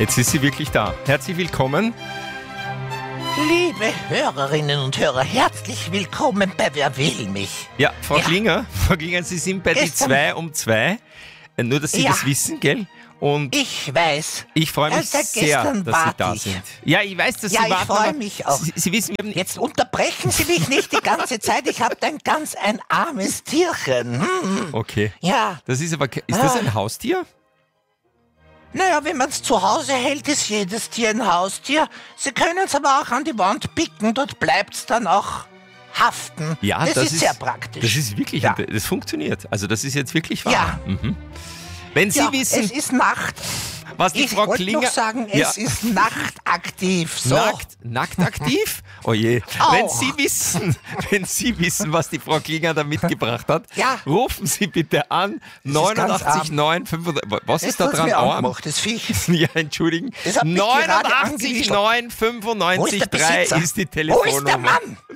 Jetzt ist sie wirklich da. Herzlich willkommen. Liebe Hörerinnen und Hörer, herzlich willkommen bei Wer will mich? Ja, Frau Klinger, Sie sind bei die 2 um 2. Nur, dass Sie das wissen, gell? Und ich weiß. Ich freue mich sehr, dass Sie da sind. Ja, ich weiß, dass Sie warten. Ja, ich freue mich auch. Sie wissen, wir haben jetzt unterbrechen Sie mich nicht die ganze Zeit. Ich habe ein armes Tierchen. Okay. Ja. Das ist aber, ist das ein Haustier? Naja, wenn man es zu Hause hält, ist jedes Tier ein Haustier. Sie können es aber auch an die Wand picken, dort bleibt es dann auch haften. Ja, das ist sehr praktisch. Das ist wirklich, das funktioniert. Also das ist jetzt wirklich wahr. Ja. Mhm. Wenn Sie wissen... es ist Nacht. Was die Frau Klinger... Ich wollte noch sagen, es ist nachtaktiv. So. Nacktaktiv? Oh je. Wenn Sie wissen, was die Frau Klinger da mitgebracht hat, rufen Sie bitte an. 89 9 35... Was ist da dran? Das Viech. Ja, entschuldigen. 89 9 95 3 ist die Telefonnummer. Wo ist der Mann?